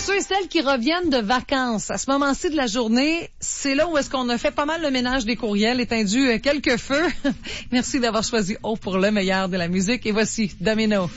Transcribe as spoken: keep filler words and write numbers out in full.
ceux et celles qui reviennent de vacances, à ce moment-ci de la journée, c'est là où est-ce qu'on a fait pas mal le ménage des courriels, étendu quelques feux. Merci d'avoir choisi O pour le meilleur de la musique. Et voici Domino.